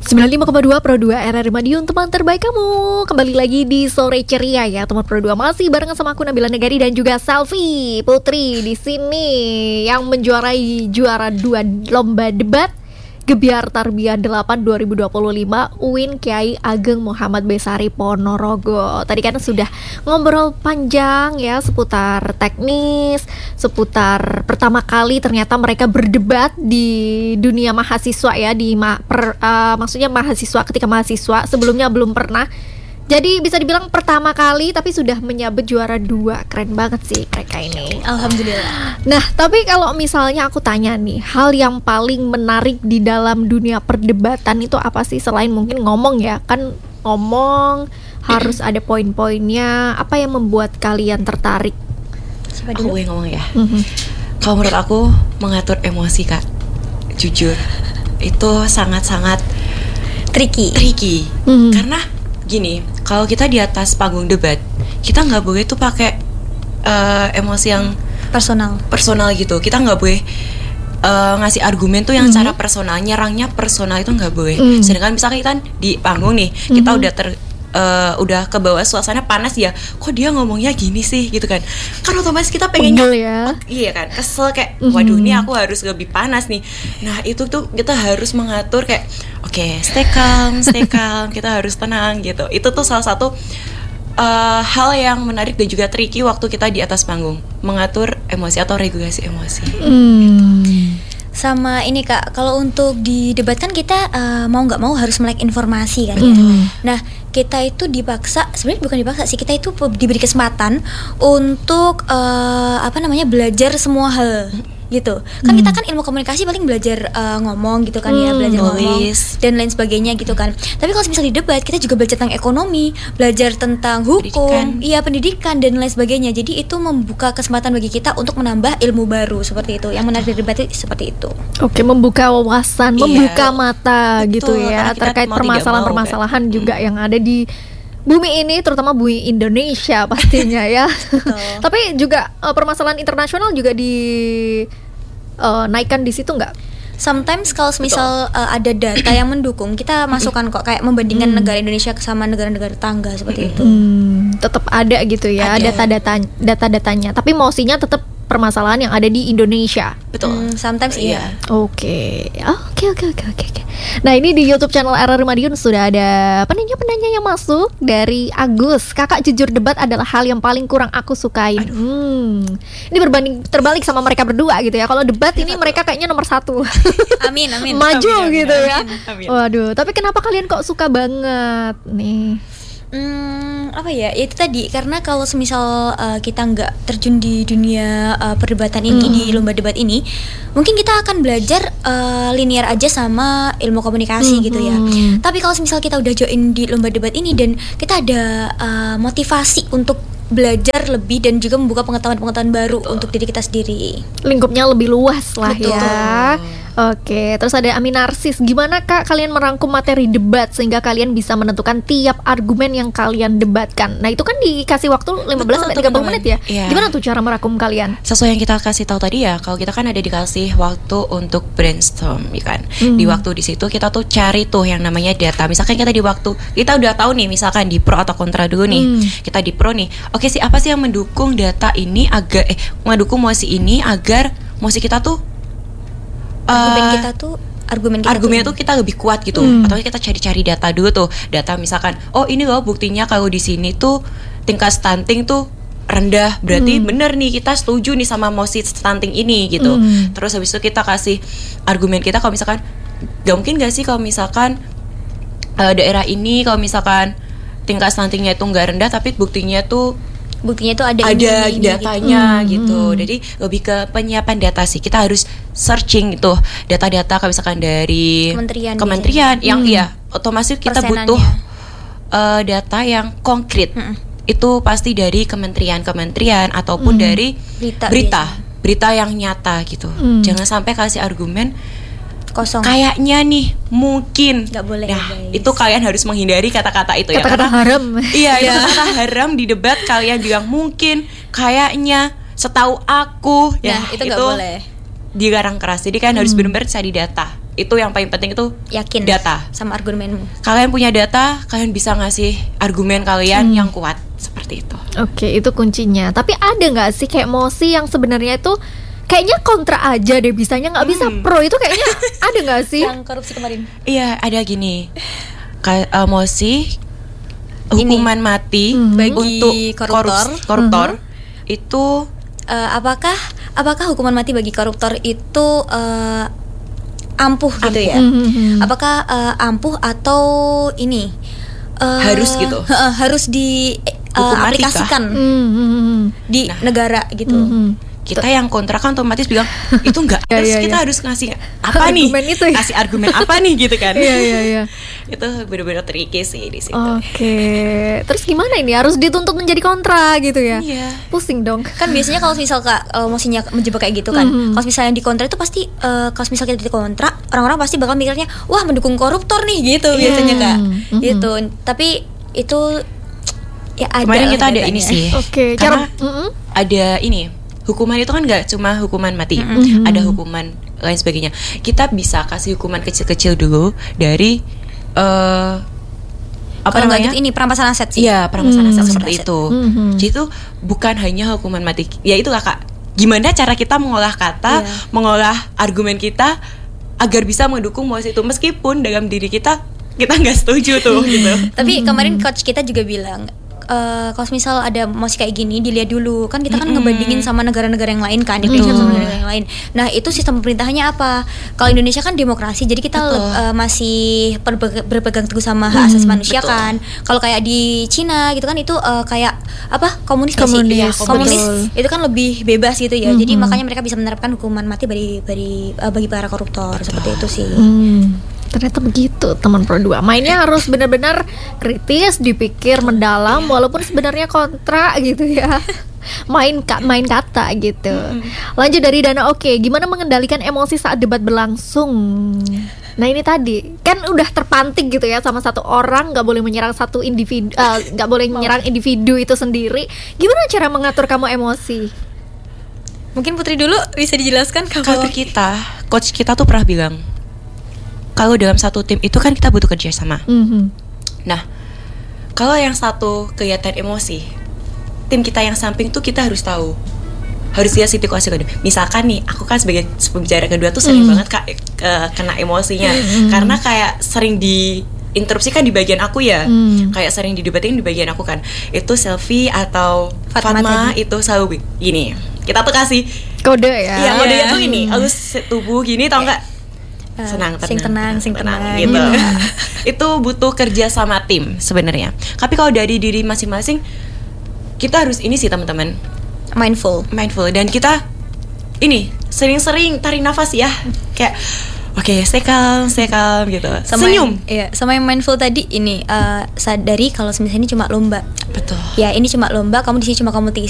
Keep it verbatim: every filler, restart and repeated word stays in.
sembilan puluh lima koma dua Pro dua R R I Madiun, teman terbaik kamu. Kembali lagi di Sore Ceria ya, teman Pro dua. Masih barengan sama aku Nabila Negari dan juga Selfie Putri di sini yang menjuarai juara dua lomba debat Gebyar Tarbiyah delapan dua ribu dua puluh lima U I N Kyai Ageng Muhammad Besari Ponorogo. Tadi kan sudah ngobrol panjang ya seputar teknis, seputar pertama kali ternyata mereka berdebat di dunia mahasiswa ya, di ma- per, uh, maksudnya mahasiswa ketika mahasiswa sebelumnya belum pernah. Jadi bisa dibilang pertama kali tapi sudah menyabet juara dua. Keren banget sih mereka ini. Alhamdulillah. Nah, tapi kalau misalnya aku tanya nih, hal yang paling menarik di dalam dunia perdebatan itu apa sih selain mungkin ngomong ya? Kan ngomong harus ada poin-poinnya. Apa yang membuat kalian tertarik? Siapa Aku dulu? boleh ngomong ya. Mhm. Kalau menurut aku mengatur emosi Kak, jujur itu sangat-sangat Tricky. tricky. Mhm. Karena gini, kalau kita di atas panggung debat, kita nggak boleh tuh pakai uh, emosi yang Personal. personal gitu. Kita nggak boleh uh, ngasih argumen tuh yang Mhm. cara personal, nyerangnya personal itu nggak boleh. Mhm. Sedangkan misalkan kita di panggung nih, kita Mhm. udah ter uh, udah ke bawah, suasana panas ya. Kok dia ngomongnya gini sih gitu kan? Kan otomatis kita pengennya Pegel ya. iya kan, kesel kayak Mhm. waduh ini aku harus lebih panas nih. Nah itu tuh kita harus mengatur kayak oke okay, stay calm, stay calm, kita harus tenang gitu. Itu tuh salah satu uh, hal yang menarik dan juga tricky waktu kita di atas panggung, mengatur emosi atau regulasi emosi. Hmm. Sama ini Kak, kalau untuk di debat kan kita uh, mau nggak mau harus melek informasi kan ya. Mhm. Nah kita itu dipaksa, sebenarnya bukan dipaksa sih, kita itu diberi kesempatan untuk uh, apa namanya belajar semua hal gitu. Kan Hmm. kita kan ilmu komunikasi paling belajar uh, ngomong gitu kan ya, Hmm, belajar ngomong nulis. dan lain sebagainya gitu kan. Tapi kalau misalnya di debat kita juga belajar tentang ekonomi, belajar tentang hukum, Pendidikan. iya pendidikan dan lain sebagainya. Jadi itu membuka kesempatan bagi kita untuk menambah ilmu baru seperti itu. Yang menarik dari debat itu seperti itu. Oke, membuka wawasan, Iya. membuka mata Betul, gitu ya karena kita terkait mau tidak permasalahan-permasalahan mau, kan. juga yang ada di bumi ini, terutama bumi Indonesia pastinya ya. Betul. Tapi juga uh, permasalahan internasional juga di uh, naikkan di situ nggak? Sometimes kalau misal uh, ada data yang mendukung, kita masukkan kok kayak membandingkan negara Indonesia sama negara-negara tetangga seperti itu. Hmm, tetap ada gitu ya Ada. data-data data-datanya. Tapi mausinya tetap permasalahan yang ada di Indonesia. Betul. Hmm, sometimes iya. Oke, oke, oke, oke, oke. oke. Nah ini di YouTube channel R R I Madiun sudah ada penanya-penanya yang masuk dari Agus. Kakak, jujur debat adalah hal yang paling kurang aku sukain. Hmm, ini berbanding terbalik sama mereka berdua gitu ya. Kalau debat ini mereka kayaknya nomor satu, Amin, amin. maju Amin, amin, gitu amin, ya. amin. Waduh, tapi kenapa kalian kok suka banget nih? Hmm, apa ya? Ya itu tadi, karena kalau semisal uh, kita nggak terjun di dunia uh, perdebatan ini, Hmm. di lomba debat ini, mungkin kita akan belajar uh, linear aja sama ilmu komunikasi Hmm. gitu ya. Tapi kalau semisal kita udah join di lomba debat ini dan kita ada uh, motivasi untuk belajar lebih dan juga membuka pengetahuan-pengetahuan baru untuk diri kita sendiri. Lingkupnya lebih luas lah Betul. ya. Oke, terus ada Amin Narsis. Gimana Kak kalian merangkum materi debat sehingga kalian bisa menentukan tiap argumen yang kalian debatkan? Nah, itu kan dikasih waktu lima belas sampai Betul, tiga puluh menit ya. teman-teman. Iya. Gimana tuh cara merangkum kalian? Sesuai yang kita kasih tahu tadi ya, kalau kita kan ada dikasih waktu untuk brainstorm, ya kan. Hmm. Di waktu di situ kita tuh cari tuh yang namanya data. Misalkan kita di waktu kita udah tahu nih, misalkan di pro atau kontra dulu nih. Hmm. Kita di pro nih. Oke sih, apa sih yang mendukung data ini agar eh mendukung mosi ini agar mosi kita tuh Argumen eh, kita tuh argumen kita argumennya tuh tuh kita lebih kuat gitu. Hmm. Atau kita cari-cari data dulu tuh. Data misalkan, oh ini loh buktinya kalau di sini tuh tingkat stunting tuh rendah, berarti Hmm. bener nih kita setuju nih sama mosi stunting ini gitu. Hmm. Terus habis itu kita kasih argumen kita kalau misalkan gak mungkin gak sih kalau misalkan eh, daerah ini kalau misalkan tingkat stuntingnya itu nggak rendah tapi buktinya tuh buktinya tuh ada, ada ini, ini, datanya gitu. gitu. Hmm. Jadi lebih ke penyiapan data sih. Kita harus searching itu data-data kalau misalkan dari Kementerian kementerian yang Hmm. iya otomatis kita Persenannya. butuh eh, data yang konkret. Mm-mm. Itu pasti dari kementerian-kementerian ataupun Hmm. dari Berita berita, biasanya. berita yang nyata gitu. Hmm. Jangan sampai kasih argumen kosong. kayaknya nih mungkin. Nggak boleh, Nah, guys. itu kalian harus menghindari kata-kata itu ya. Kata-kata Karena- haram. Iya, itu kata haram di debat. Kalian bilang mungkin, kayaknya, setahu aku. Nah, Ya, itu nggak boleh. dilarang keras. Jadi kalian harus Hmm. benar-benar cari data. itu yang paling penting itu Yakin data. sama argumenmu. Kalian punya data, kalian bisa ngasih argumen kalian yang kuat seperti itu. Oke, itu kuncinya. Tapi ada nggak sih kayak emosi yang sebenarnya itu kayaknya kontra aja deh, bisanya nggak bisa Hmm. pro, itu kayaknya ada nggak sih? Yang korupsi kemarin. Iya, ada gini. Ka- emosi hukuman mati Hmm. Bagi untuk koruptor. korups- koruptor itu Eh, apakah apakah hukuman mati bagi koruptor itu eh, ampuh gitu ya? Mhm. Apakah eh, ampuh atau ini eh, Harus gitu? eh, harus di eh, Hukum mati kah? aplikasikan Mhm. di Nah. negara gitu? Mhm. kita yang kontra kan otomatis bilang itu enggak, Ya, terus ya, kita ya. harus ngasih apa nih? Argumen itu ya? Kasih argumen apa nih gitu kan? Iya, iya, iya. Itu benar-benar tricky sih di situ. Oke, terus gimana ini? Harus dituntut menjadi kontra gitu ya? Iya. Pusing dong. Kan biasanya kalau misal kak uh, emosinya menjebak kayak gitu kan, Mhm. kalau misalnya di kontra itu pasti uh, kalau misal kita di kontra, orang-orang pasti bakal mikirnya wah mendukung koruptor nih gitu Iya. biasanya kak. Mhm. Gitu. Tapi itu ya ada Kemarin lah kita ada datanya. ini sih. Oke, Karena cara Mhm. ada ini hukuman itu kan nggak cuma hukuman mati, Mm-mm. ada hukuman lain sebagainya. Kita bisa kasih hukuman kecil-kecil dulu dari eh apa Kalau nggak namanya? gitu ini perampasan aset sih. Iya, perampasan Hmm. aset Perampasan seperti aset. itu. Mhm. Jadi itu bukan hanya hukuman mati. Ya itulah Kak. Gimana cara kita mengolah kata, Iya. mengolah argumen kita agar bisa mendukung emosi itu, meskipun dalam diri kita kita nggak setuju tuh gitu. Tapi kemarin coach kita juga bilang eh kalau misal ada emosi kayak gini dilihat dulu kan kita kan Mm-mm. ngebandingin sama negara-negara yang lain kan Indonesia sama negara yang lain. Nah itu sistem pemerintahannya apa? Kalau Indonesia kan demokrasi jadi kita Betul. le- eh, masih perbe- berpegang teguh sama hak asasi manusia betul. kan. Kalau kayak di Cina gitu kan itu eh, kayak apa komunis nggak sih? Komunis, Iya, komunis betul. itu kan lebih bebas gitu ya. Jadi Mhm. makanya mereka bisa menerapkan hukuman mati bagi bagi eh, bagi para koruptor seperti itu sih. Hmm, ternyata begitu teman Pro dua. Mainnya harus benar-benar kritis, dipikir mendalam walaupun sebenarnya kontra gitu ya. Main ka- main kata gitu. Lanjut dari Dana, oke, gimana mengendalikan emosi saat debat berlangsung? Nah ini tadi kan udah terpantik gitu ya sama satu orang, nggak boleh menyerang satu individu, eh, nggak boleh menyerang individu itu sendiri. Gimana cara mengatur kamu emosi? Mungkin Putri dulu bisa dijelaskan Kalau kalau kita, coach kita tuh pernah bilang, kalau dalam satu tim itu kan kita butuh kerjasama. Mhm. Nah, kalau yang satu kelihatan emosi, tim kita yang samping tuh kita harus tahu, harus lihat situasi kedua. Misalkan nih, aku kan sebagai pembicara kedua tuh sering Mm. banget kak ke- kena emosinya, karena kayak sering di interupsi kan di bagian aku ya, Mm. kayak sering didebatin di bagian aku kan. Itu Selfie atau Fatma Fatma, tadi. itu selalu bi- gini. Kita tuh kasih, Kode ya. ya kodenya Iya. tuh ini, halus tubuh gini, tau nggak? Eh, Senang, sing tenang, sing tenang. gitu. Hmm. Itu butuh kerja sama tim sebenarnya. Tapi kalau dari diri masing-masing, kita harus ini sih teman-teman, mindful. mindful, dan kita ini sering-sering tarik nafas ya, kayak oke, stay calm, stay calm gitu. Sama Senyum. yang, iya, sama yang mindful tadi ini eh, sadari kalau misalnya ini cuma lomba. Betul. Ya ini cuma lomba, kamu di sini cuma kompetisi.